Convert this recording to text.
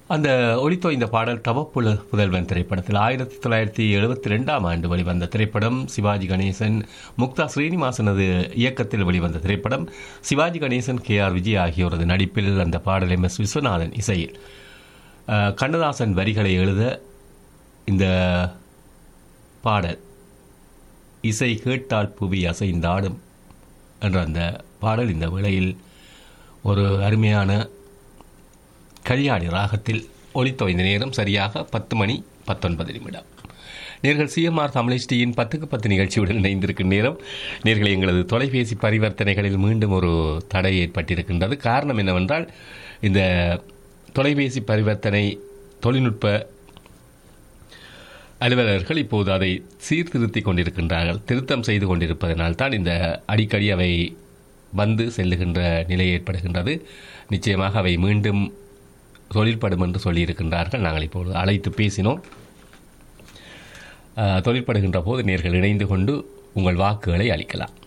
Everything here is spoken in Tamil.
அந்த ஒளித்தோய்ந்த பாடல் தவப்புல புதல்வன் திரைப்படத்தில் 1972ஆம் ஆண்டு வெளிவந்த திரைப்படம். சிவாஜி கணேசன், முக்தா ஸ்ரீனிவாசனது இயக்கத்தில் வெளிவந்த திரைப்படம். சிவாஜி கணேசன், KR விஜய் ஆகியோரது நடிப்பில் அந்த பாடல் MS விஸ்வநாதன் இசையில் கண்ணதாசன் வரிகளை எழுத இந்த பாடல் இசை கேட்டால் புவி அசைந்தாடும் என்ற அந்த பாடல் இந்த வேளையில் ஒரு அருமையான கல்யாணி ராகத்தில் ஒலித்தோய்ந்த நேரம் சரியாக 10:19. நேர்கள் CMR தமிழ்ச்சியின் 10க்கு 10 நிகழ்ச்சியுடன் இணைந்திருக்கும் நேரம். நேர்களை எங்களது தொலைபேசி பரிவர்த்தனைகளில் மீண்டும் ஒரு தடை ஏற்பட்டிருக்கின்றது. காரணம் என்னவென்றால், இந்த தொலைபேசி பரிவர்த்தனை தொழில்நுட்ப அலுவலர்கள் இப்போது அதை சீர்திருத்திக் கொண்டிருக்கின்றார்கள். திருத்தம் செய்து கொண்டிருப்பதனால் தான் இந்த அடிக்கடி அவை வந்து செல்லுகின்ற நிலை ஏற்படுகின்றது. நிச்சயமாக அவை மீண்டும் தொழிற்படும் என்று சொல்லியிருக்கின்றார்கள். நாங்கள் இப்போது அழைத்து பேசினோம். தொழிற்படுகின்ற போது நேர்கள் இணைந்து கொண்டு உங்கள் வாக்குகளை அளிக்கலாம்.